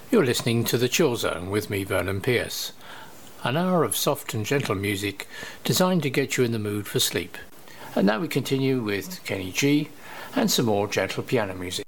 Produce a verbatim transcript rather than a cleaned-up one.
You're listening to The Chill Zone with me, Vernon Pierce. An hour of soft and gentle music designed to get you in the mood for sleep. And now we continue with Kenny G and some more gentle piano music.